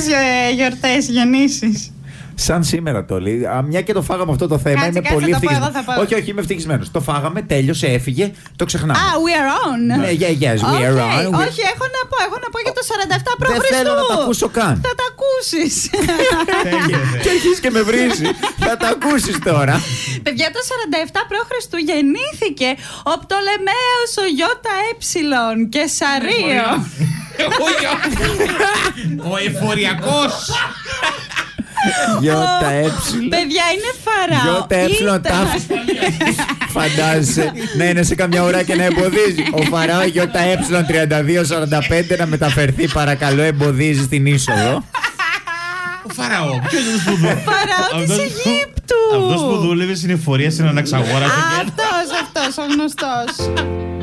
γιορτές, γεννήσεις? Σαν σήμερα το λέει. Μια και το φάγαμε αυτό το θέμα. Είμαι πολύ ευτυχισμένος. Όχι, είμαι ευτυχισμένος. Το φάγαμε, τέλειωσε, έφυγε, το ξεχνάμε. We are on. Ναι, yes, we are on. Όχι, έχω να πω για το 47 π.Χ. Δεν θέλω να τα ακούσω καν. Θα τα ακούσεις. Και αρχίζει και με βρίζει. Θα τα ακούσεις τώρα. Παιδιά, το 47 π.Χ. γεννήθηκε ο Πτολεμαίος ο ΙΕ και Σαρίο. Ο εφοριακός. Παιδιά, είναι Φαραώ. Φαντάζεσαι να είναι σε καμιά ώρα και να εμποδίζει. Ο Φαραώ ΙΕ3245 να μεταφερθεί, παρακαλώ, εμποδίζει στην είσοδο. Ο Φαραώ. Ποιος είναι που δούλευε? Φαραώ της Αιγύπτου. Αυτός που δούλευε στην εφορία σε έναν εξαγόρα. Αυτός, ο γνωστός.